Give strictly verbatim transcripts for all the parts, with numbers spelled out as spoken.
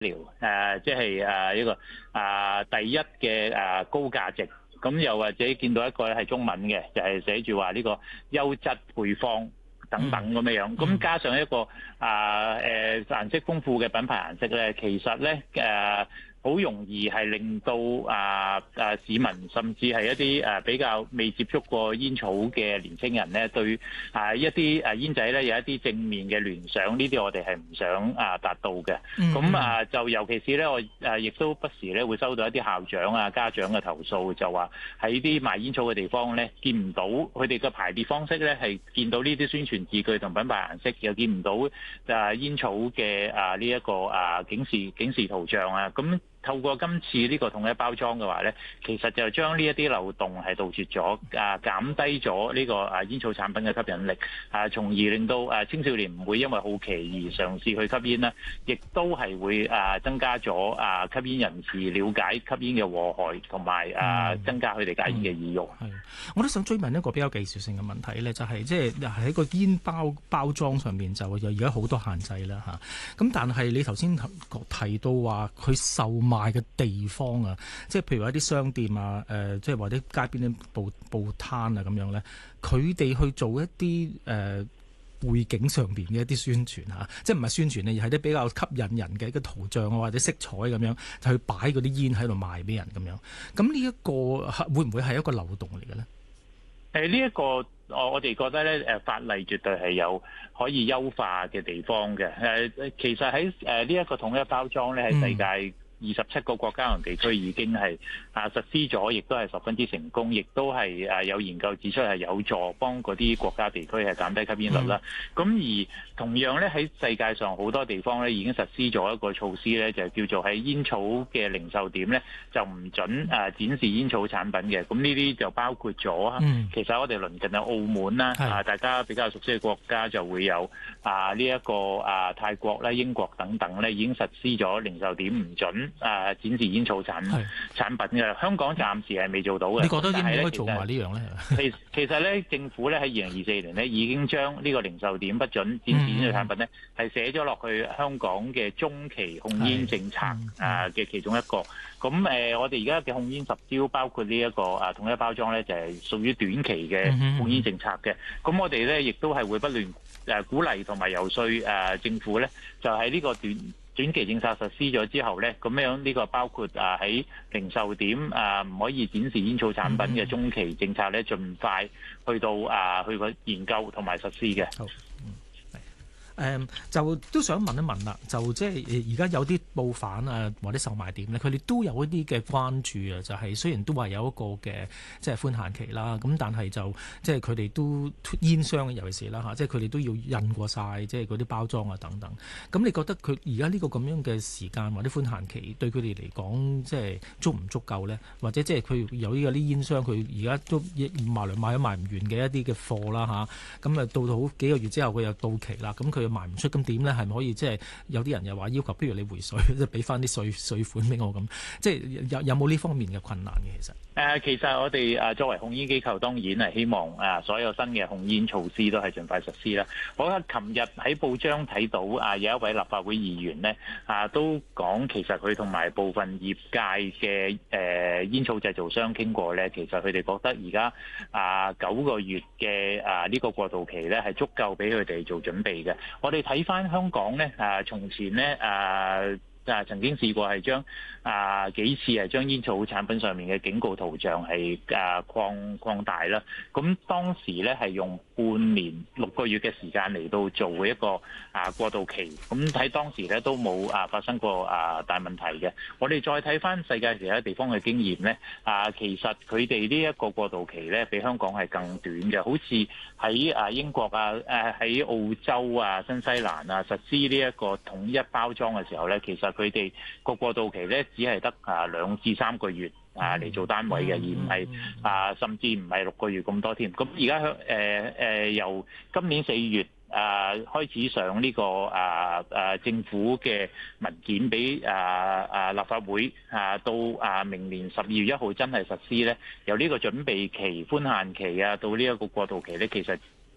療誒，即係誒一個啊第一嘅誒高價值。咁又或者見到一個咧係中文嘅，就係寫住話呢個優質配方等等咁樣樣。咁加上一個啊誒顏色豐富嘅品牌顏色咧，其實咧誒好容易係令到啊啊市民甚至係一啲誒比較未接觸過煙草嘅年輕人咧，對啊一啲誒煙仔咧有一啲正面嘅聯想，呢啲我哋係唔想啊達到嘅。咁啊就尤其是咧，我誒亦都不時咧會收到一啲校長啊家長嘅投訴，就話喺啲賣煙草嘅地方咧，見唔到佢哋嘅排列方式咧，係見到呢啲宣傳字句同品牌顏色，又見唔到啊煙草嘅啊呢一個啊警示警示圖像啊，咁。透過今次呢個統一包裝嘅話咧，其實就將呢一啲漏洞係杜絕咗，啊減低咗呢個啊煙草產品嘅吸引力，啊從而令到啊青少年唔會因為好奇而嘗試去吸煙啦，亦都係會啊增加咗啊吸煙人士了解吸煙嘅禍害，同埋啊增加佢哋戒煙嘅意欲。係、 嗯嗯，我都想追問一個比較技術性嘅問題咧，就係即係喺個煙包包裝上面就有而家好多限制啦嚇。咁但係你頭先提到話佢售賣嘅地方啊，即係譬如話一啲商店啊，誒、呃，即係或者街邊啲報報攤啊咁樣咧，佢哋去做一啲誒、呃、背景上邊嘅一啲宣傳嚇，即係唔係宣傳咧，而係啲比較吸引人嘅一個圖像啊或者色彩咁樣，就去擺嗰啲煙喺度賣俾人咁樣。咁呢一個會唔會係一個漏洞嚟嘅咧？ 誒呢一個我我哋覺得咧，誒法例絕對係有可以優化嘅地方嘅。誒其實喺誒呢一個統一包裝咧，喺世界二十七個國家同地區已經係啊實施咗，亦都係十分之成功，亦都係誒有研究指出係有助幫嗰啲國家地區係減低吸煙率啦。咁、嗯、而同樣咧喺世界上好多地方咧已經實施咗一個措施咧，就係叫做喺煙草嘅零售點咧就唔準誒展示煙草產品嘅。咁呢啲就包括咗、嗯，其實我哋鄰近嘅澳門啦，啊大家比較熟悉嘅國家就會有啊呢一個啊泰國啦、英國等等咧已經實施咗零售點唔準誒、啊、展示煙草產產品嘅。香港暫時係未做到嘅。 你覺得應唔應該做埋呢樣咧？ 其其實咧，政府咧喺二零二四年咧已經將呢個零售點不准展示煙草產品咧，係、嗯、寫咗落去香港嘅中期控煙政策啊嘅其中一個。咁誒、呃，我哋而家嘅控煙十招，包括呢、這、一個啊統一包裝咧，就係、是、屬於短期嘅控煙政策嘅。咁、嗯、我哋咧亦都係會不斷誒鼓勵同埋游說誒政府咧，就喺呢個短短期政策實施咗之後咧，咁樣呢個包括啊喺零售點啊唔可以展示煙草產品嘅中期政策咧，盡快去到啊去個研究同埋實施嘅。好。 誒、嗯、就都想問一問啦，就即係而家有啲報販啊或者售賣店咧，佢哋都有一啲嘅關注啊，就係、是、雖然都話有一個嘅即係寬限期啦，咁但係就即係佢哋都煙商尤其是啦嚇，即係佢哋都要印過晒即係嗰啲包裝啊等等。咁你覺得佢而家呢個咁樣嘅時間或者寬限期對佢哋嚟講，即係足唔足夠咧？或者即係佢有呢個啲煙商佢而家都賣嚟賣都賣唔完嘅一啲嘅貨啦嚇，咁啊到到好幾個月之後佢又到期啦，咁佢賣唔出，咁點咧？係咪可以即係有啲人又話要求，不如你回水，即係俾翻啲稅稅款俾我咁？即係有有冇呢方面嘅困難嘅？其實誒，其實我哋誒作為控煙機構，當然係希望誒所有新嘅控煙措施都係盡快實施啦。我覺得琴日喺報章睇到啊，有一位立法會議員咧啊，都講其實佢同埋部分業界嘅誒煙草製造商傾過咧，其實佢哋覺得而家啊九個月嘅啊呢個過渡期咧係足夠俾佢哋做準備嘅。我哋睇翻香港咧，啊，從前咧，啊，啊，曾經試過係將啊幾次係將煙草產品上面嘅警告圖像係啊擴擴大啦。咁當時咧係用半年六個月嘅時間嚟到做一個啊過渡期。咁睇當時咧都冇啊發生過啊大問題嘅。我哋再睇翻世界其他地方嘅經驗咧，啊，其實佢哋呢一個過渡期咧比香港係更短嘅。好似喺啊英國啊、誒喺澳洲啊、新西蘭啊實施呢一個統一包裝嘅時候咧，其實佢哋個過渡期咧只係得啊兩至三個月啊嚟做單位嘅，而唔係啊甚至唔係六個月咁多添。咁而家誒誒由今年四月啊開始上呢個啊啊政府嘅文件俾啊啊立法會啊，到啊明年十二月一號真係實施咧，由呢個準備期、寬限期啊到呢一個過渡期咧，其實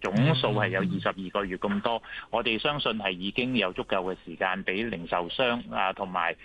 總數係有二十二個月咁多。我哋相信係已經有足夠嘅時間俾零售商啊同埋